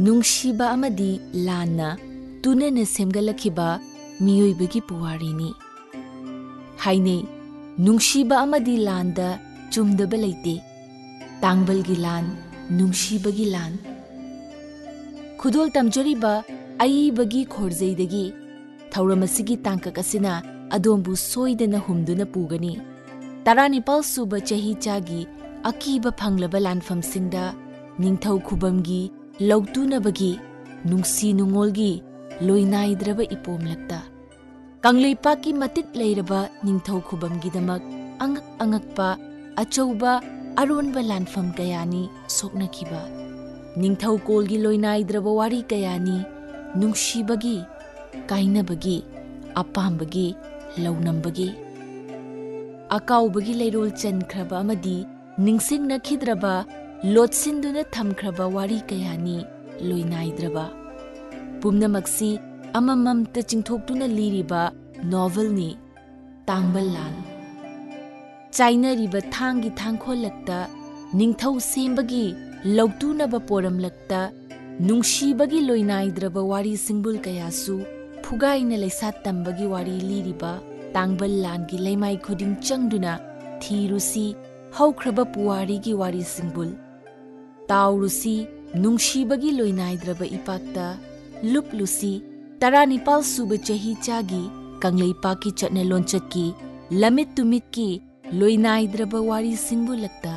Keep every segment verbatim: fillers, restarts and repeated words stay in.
नुंगशिबा अमदी लाना तुनना सेमगलखिबा मियोइबगी पुवारीनी हाइने नुंगशिबा अमदी लानदा चुमदबा लैते तांगबलगी लान नुंगशिबगी लान खुदोल तमजरिबा अयिबगी खोरजैदगी थौरमसिगी तांकक असिना अदोमबु सोइदना हुमदुना पुगनी तरानिपाल सुबा चही चागी अकीबा फंगलबा लानफमसिंगदा निंगथौ खुबमगी लौतुनबगी नुंगसी नुंगोलगी लोइनाइद्रबा इपोमलक्ता कांगलैपाकी मतिक लैरबा निंगथौ खुबमगीदमक अंगक अंगकपा अचौबा अरोनबा लानफम कयानी सोकनखिबा निंगथौ कोलगी लोइनाइद्रबा वारी कयानी नुंगशिबगी काइनबगी अपामबगी लौनमबगी अकाउबगी लैरोल चनख्रबा अमदी निंगसिंगनखिद्रबा लोटसिंदुना थमख्रबा वारी कयानी लोइनाइद्रबा पुमनमक्सी अमममत चिंथोक्तुना लीरिबा नोवेलनी तांगबल लान चाइनरिबा थांगी थांखोलक्ता निंगथौ सेमबगी लौतुनबा पोरमलक्ता नुंगशिबगी लोइनाइद्रबा वारी सिंगबुल कयासु फुगाइना लैसा तंबगी वारी लीरिबा तांगबल लानगी लैमाई खुदिंग चंगदुना थीरुसी हौख्रबा पुवारीगी वारी सिंगबुल ताउरुसी नुंगशिबगी लोइनाइद्रबा इपाक्ता लुपलुसी तरानिपाल सुबा चही चागी कांगलैपाकी चटना लोंचतकी लमित तुमितकी लोइनाइद्रबा वारी सिंगबुलक्ता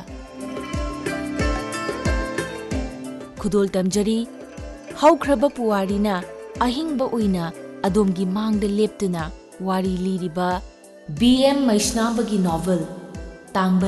खुदोल तमजरी हौख्रबा पुवारीना अहिंगबा ओइना अदोमगी मांगदा लेप्तुना वारी लीरिबा बी एम मैष्नाबगी नोवेल तांगबल